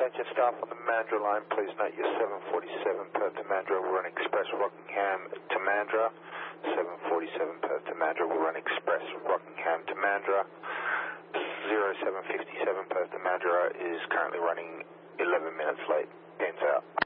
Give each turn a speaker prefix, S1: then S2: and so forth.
S1: Attention staff on the Mandurah line, please note your 747 Perth to Mandurah will run express Rockingham to Mandurah. 747 Perth to Mandurah will run express Rockingham to Mandurah. 0757 Perth to Mandurah is currently running 11 minutes late. Ends out.